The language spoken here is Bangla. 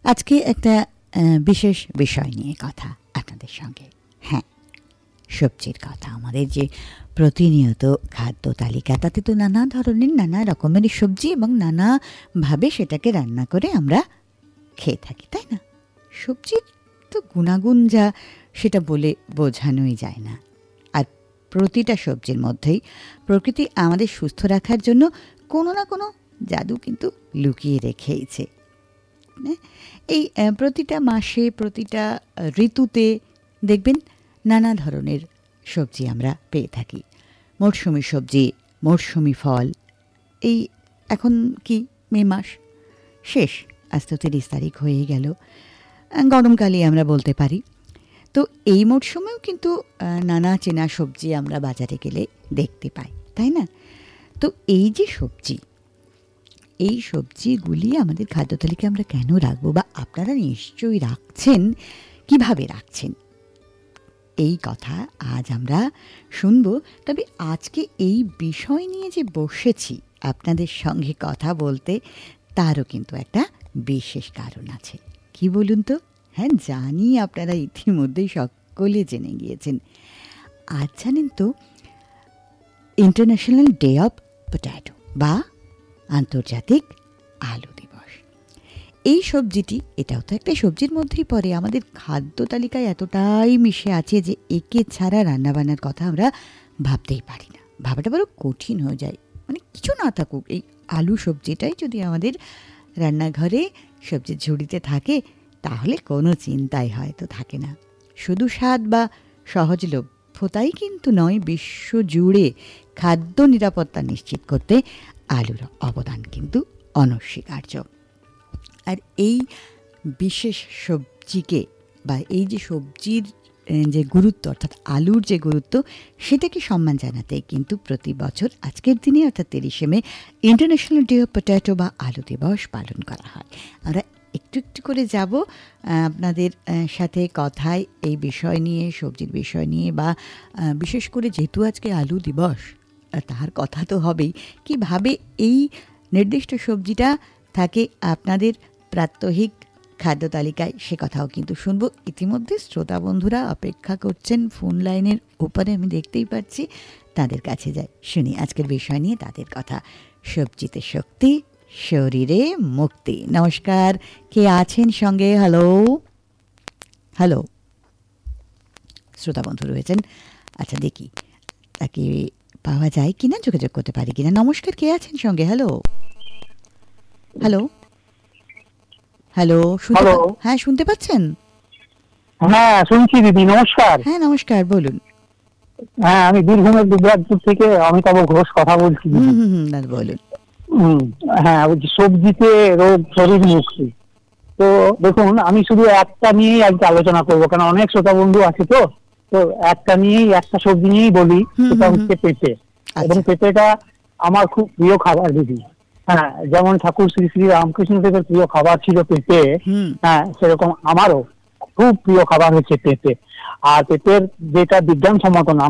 আজকে একটা বিশেষ বিষয় নিয়ে কথা আপনাদের সঙ্গে। হ্যাঁ, সবজির কথা। আমাদের যে প্রতিনিয়ত খাদ্য তালিকা, তাতে তো নানা ধরনের নানা রকমের সবজি এবং নানাভাবে সেটাকে রান্না করে আমরা খেয়ে থাকি, তাই না? সবজির তো গুণাগুণ যা, সেটা বলে বোঝানোই যায় না। আর প্রতিটা সবজির মধ্যেই প্রকৃতি আমাদের সুস্থ রাখার জন্য কোনো না কোনো জাদু কিন্তু লুকিয়ে রেখেইছে। এই প্রতিটা মাসে, প্রতিটা ঋতুতে দেখবেন নানা ধরনের সবজি আমরা পেয়ে থাকি। মরশুমি সবজি, মরশুমি ফল। এই এখন কি মে মাস শেষ, আজ তো 30 তারিখ হয়ে গেল। গরমকালে আমরা বলতে পারি। তো এই মরশুমেও কিন্তু নানা চেনা সবজি আমরা বাজারে গেলে দেখতে পাই, তাই না? তো এই যে সবজি, এই সবজিগুলি আমাদের খাদ্য তালিকায় আমরা কেন রাখবো, বা আপনারা নিশ্চয়ই রাখছেন, কিভাবে রাখছেন, এই কথা আজ আমরা শুনবো। তবে আজকে এই বিষয় নিয়ে যে বসেছি আপনাদের সঙ্গে কথা বলতে, তারও কিন্তু একটা বিশেষ কারণ আছে। কি বলুন তো? হ্যাঁ, জানি আপনারা ইতিমধ্যেই সকলে জেনে গিয়েছেন। আজ জানেন তো ইন্টারন্যাশনাল ডে অফ পটেটো, বা আন্তর্জাতিক আলু দিবস। এই সবজিটি, এটাও তো একটা সবজির মধ্যেই পড়ে, আমাদের খাদ্য তালিকায় এতটাই মিশে আছে যে একে ছাড়া রান্নাবান্নার কথা আমরা ভাবতেই পারি না। ভাবাটা বড় কঠিন হয়ে যায়। মানে কিছু না থাকুক, এই আলু সবজিটাই যদি আমাদের রান্নাঘরে সবজির ঝুড়িতে থাকে, তাহলে কোনো চিন্তাই হয়তো থাকে না। শুধু স্বাদ বা সহজলভ্যতাই কিন্তু নয়, বিশ্বজুড়ে খাদ্য নিরাপত্তা নিশ্চিত করতে আলুর অবদান কিন্তু অনস্বীকার্য। আর এই বিশেষ সবজিকে, বা এই যে সবজির যে গুরুত্ব, অর্থাৎ আলুর যে গুরুত্ব, সেটাকে সম্মান জানাতে কিন্তু প্রতি বছর আজকের দিনে, অর্থাৎ 30শে মে, ইন্টারন্যাশনাল ডে অফ পটেটো বা আলু দিবস পালন করা হয়। আমরা একটু একটু করে যাব আপনাদের সাথে কথায় এই বিষয় নিয়ে, সবজির বিষয় নিয়ে, বা বিশেষ করে যেহেতু আজকে আলু দিবস, তার কথা তো হবেই। কিভাবে এই নির্দিষ্ট সবজিটা থাকে আপনাদের প্রাত্যহিক খাদ্য তালিকায়, সে কথাও কিন্তু শুনবো। ইতিমধ্যে শ্রোতা বন্ধুরা অপেক্ষা করছেন ফোন লাইনের উপরে, আমি দেখতেই পাচ্ছি। তাদের কাছে যাই, শুনি আজকের বিষয় নিয়ে তাদের কথা। সবজিতে শক্তি, শরীরে মুক্তি। নমস্কার, কে আছেন সঙ্গে? হ্যালো হ্যালো, শ্রোতা বন্ধু রয়েছেন। আচ্ছা, দেখি তাকে পাওয়া যায় কিনা, যোগাযোগ করতে পারি কিনা। নমস্কার, কে আছেন সঙ্গে? হ্যালো হ্যালো হ্যালো, হ্যাঁ, শুনতে পাচ্ছেন? হ্যাঁ, শুনছি দিদি, নমস্কার। হ্যাঁ, নমস্কার, বলুন। হ্যাঁ, আমি বীরভূমের দুর্গাপুর থেকে অমিতাভ ঘোষ কথা বলছি। বলুন। হ্যাঁ, বলছি সবজিতে রোগ, শরীর মুক্তি। তো দেখুন, আমি শুধু একটা নিয়েই আজকে আলোচনা করবো, কারণ অনেক শ্রোতা বন্ধু আছে। তো তো একটা নিয়েই, একটা সবজি নিয়েই বলি, সেটা হচ্ছে পেঁপে। এবং পেঁপেটা আমার খুব প্রিয় খাবার দিদি। হ্যাঁ, যেমন ঠাকুর শ্রী শ্রী রামকৃষ্ণ দেবের প্রিয় খাবার ছিল পেঁপে, হ্যাঁ, সেরকম আমারও খুব প্রিয় খাবার হচ্ছে পেঁপে। আর পেঁপের যেটা বিজ্ঞানসম্মত নাম